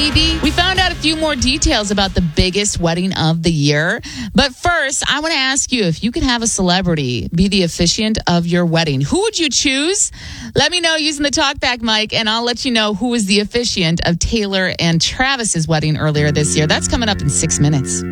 Phoebe. We found out a few more details about the biggest wedding of the year. But first, I want to ask you, if you could have a celebrity be the officiant of your wedding, who would you choose? Let me know using the talkback mic, and I'll let you know who was the officiant of Taylor and Travis's wedding earlier this year. That's coming up in 6 minutes.